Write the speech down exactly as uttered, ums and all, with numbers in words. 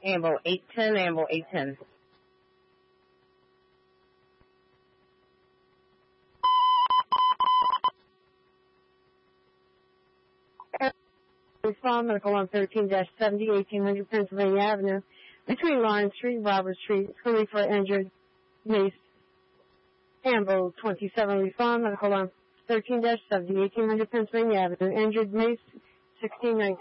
Ambo eight ten, Ambo eight ten. Respond medical on thirteen seventy, eighteen hundred Pennsylvania Avenue, between Lawrence Street and Robert Street, screening for injured Mace. Ambo twenty-seven, respond medical on thirteen seventy, eighteen hundred Pennsylvania Avenue, injured Mace sixteen nineteen.